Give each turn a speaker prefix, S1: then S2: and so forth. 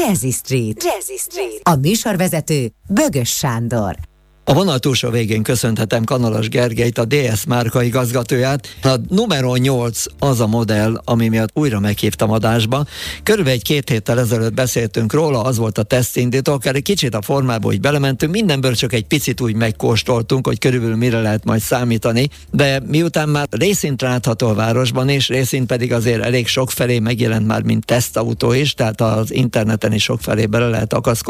S1: Jazzy Street. A műsorvezető Bögös Sándor.
S2: A vonal túlsó végén köszönhetem Kanalas Gergelyt, a DS márka igazgatóját. A numero 8 az a modell, ami miatt újra meghívtam adásba. Körülbelül 2 héttel ezelőtt beszéltünk róla, az volt a tesztindító, akár egy kicsit a formába úgy belementünk, mindenből csak egy picit úgy megkóstoltunk, hogy körülbelül mire lehet majd számítani, de miután már részint látható a városban is, részint pedig azért elég sokfelé megjelent már, mint tesztautó is, tehát az interneten is sokfelé bele lehet akaszkodni.